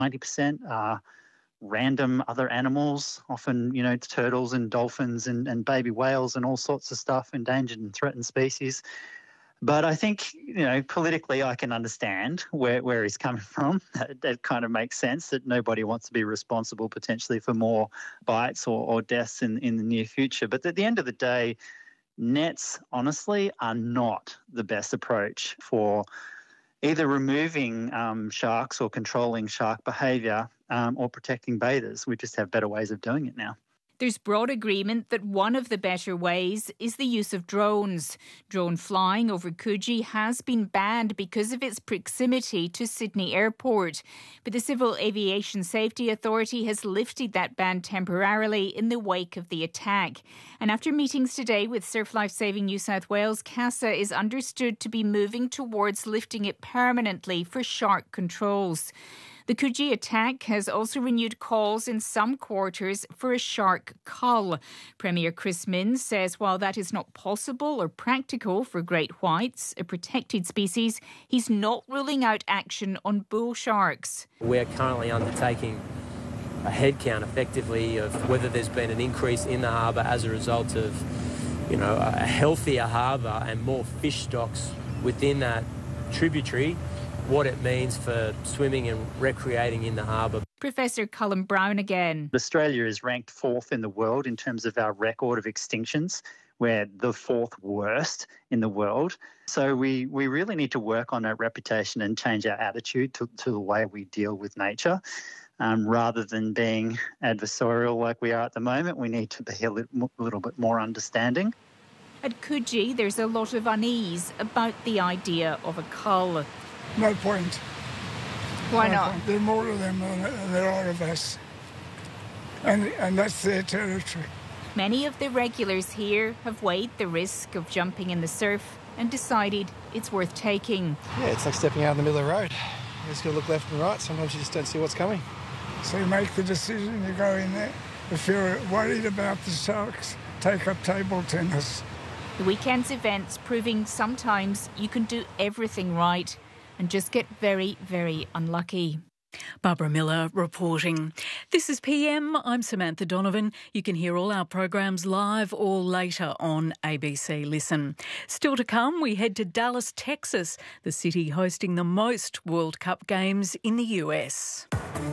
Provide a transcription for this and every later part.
90% are random other animals, often, turtles and dolphins and baby whales and all sorts of stuff, endangered and threatened species. But I think, politically I can understand where he's coming from. That kind of makes sense, that nobody wants to be responsible potentially for more bites or deaths in the near future. But at the end of the day, nets, honestly, are not the best approach for either removing sharks or controlling shark behaviour or protecting bathers. We just have better ways of doing it now. There's broad agreement that one of the better ways is the use of drones. Drone flying over Coogee has been banned because of its proximity to Sydney Airport. But the Civil Aviation Safety Authority has lifted that ban temporarily in the wake of the attack. And after meetings today with Surf Life Saving New South Wales, CASA is understood to be moving towards lifting it permanently for shark controls. The Coogee attack has also renewed calls in some quarters for a shark cull. Premier Chris Minns says while that is not possible or practical for great whites, a protected species, he's not ruling out action on bull sharks. We're currently undertaking a head count effectively of whether there's been an increase in the harbour as a result of, a healthier harbour and more fish stocks within that tributary, what it means for swimming and recreating in the harbour. Professor Cullen Brown again. Australia is ranked 4th in the world in terms of our record of extinctions. We're the 4th worst in the world. So we really need to work on our reputation and change our attitude to the way we deal with nature. Rather than being adversarial like we are at the moment, we need to be a little bit more understanding. At Coogee, there's a lot of unease about the idea of a cull. No point. Why not? There are more of them than there are of us. And that's their territory. Many of the regulars here have weighed the risk of jumping in the surf and decided it's worth taking. Yeah, it's like stepping out in the middle of the road. You just got to look left and right. Sometimes you just don't see what's coming. So you make the decision to go in there. If you're worried about the sharks, take up table tennis. The weekend's events proving sometimes you can do everything right and just get very, very unlucky. Barbara Miller reporting. This is PM. I'm Samantha Donovan. You can hear all our programs live or later on ABC Listen. Still to come, we head to Dallas, Texas, the city hosting the most World Cup games in the US.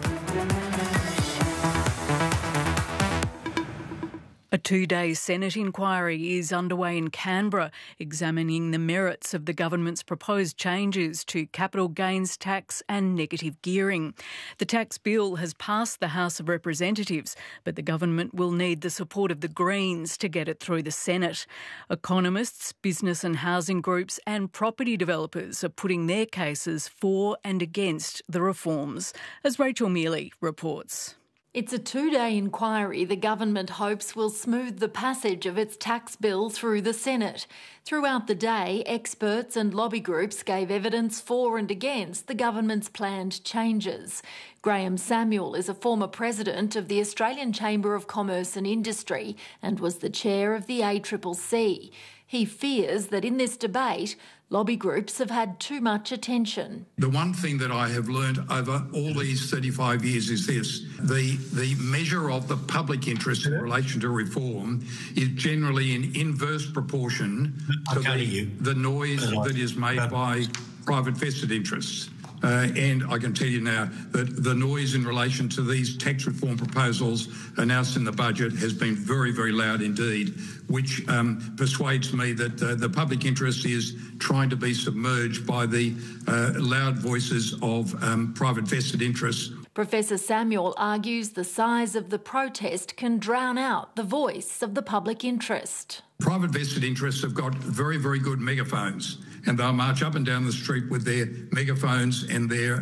A 2-day Senate inquiry is underway in Canberra, examining the merits of the government's proposed changes to capital gains tax and negative gearing. The tax bill has passed the House of Representatives, but the government will need the support of the Greens to get it through the Senate. Economists, business and housing groups and property developers are putting their cases for and against the reforms, as Rachel Mealy reports. It's a 2-day inquiry the government hopes will smooth the passage of its tax bill through the Senate. Throughout the day, experts and lobby groups gave evidence for and against the government's planned changes. Graham Samuel is a former president of the Australian Chamber of Commerce and Industry and was the chair of the ACCC. He fears that in this debate, lobby groups have had too much attention. The one thing that I have learned over all these 35 years is this. The measure of the public interest in relation to reform is generally in inverse proportion to the noise that is made by private vested interests. And I can tell you now that the noise in relation to these tax reform proposals announced in the budget has been very, very loud indeed, which persuades me that the public interest is trying to be submerged by the loud voices of private vested interests. Professor Samuel argues the size of the protest can drown out the voice of the public interest. Private vested interests have got very, very good megaphones, and they'll march up and down the street with their megaphones and their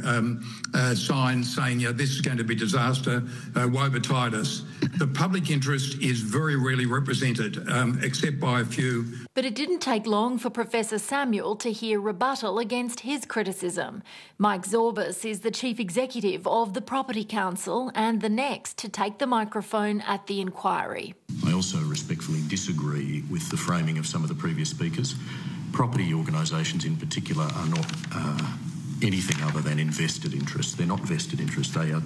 signs saying, this is going to be disaster, woe betide us. The public interest is very rarely represented, except by a few. But it didn't take long for Professor Samuel to hear rebuttal against his criticism. Mike Zorbas is the Chief Executive of the Property Council and the next to take the microphone at the inquiry. I also respectfully disagree with the framing of some of the previous speakers. Property organisations in particular are not anything other than invested interests. They're not vested interests. They are